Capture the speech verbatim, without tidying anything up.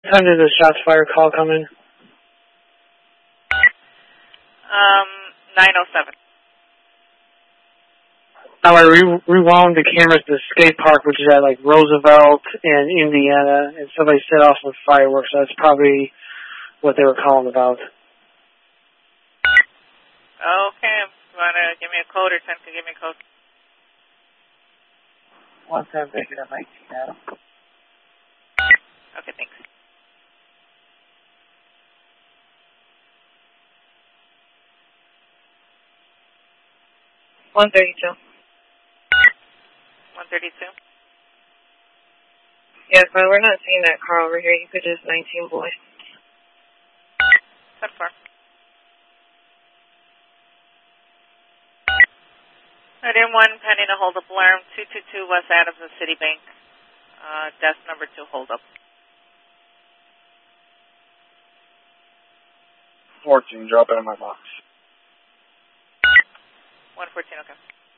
What time did the shots fired call come in? Um, nine oh seven. Now I re- rewound the cameras to the skate park, which is at like Roosevelt and Indiana, and somebody set off some fireworks. So that's probably what they were calling about. Okay, you want to give me a code or ten to give me a code? One time, pick it up, nineteen Adam. Okay, thanks. one thirty-two. one thirty-two? Yes, but we're not seeing that car over here. You could just nineteen boy. ten four. Item one, pending a hold-up alarm, two two two West Adams of Citibank. Uh, desk number two, hold-up. fourteen, drop it in my box. one fourteen, okay.